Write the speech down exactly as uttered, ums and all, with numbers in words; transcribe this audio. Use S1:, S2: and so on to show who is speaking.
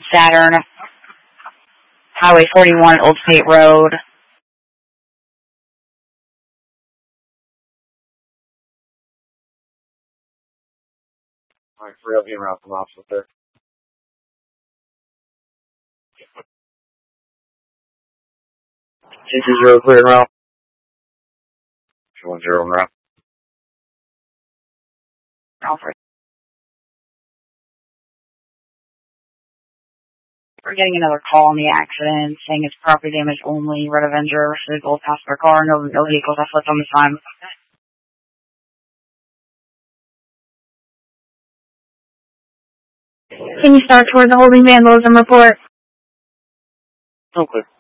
S1: Saturn, Highway forty-one, Old State Road.
S2: Alright, free up in route from officer there. two two zero clear en route. two one zero en route.
S1: Alfred. We're getting another call on the accident, saying it's property damage only. Red Avenger, vehicle passed their car. No, no vehicles have left on this time. Can you start toward the holding vandalism report?
S2: Oh, clear.